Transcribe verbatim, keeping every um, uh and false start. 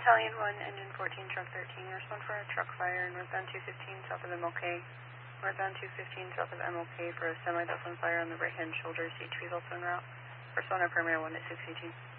Battalion one, Engine fourteen, Truck thirteen, respond for a truck fire northbound two fifteen, south of M L K. Northbound two fifteen, south of M L K for a semi that's on fire on the right-hand shoulder, C two is also en route. Respond on Premier one to six eighteen.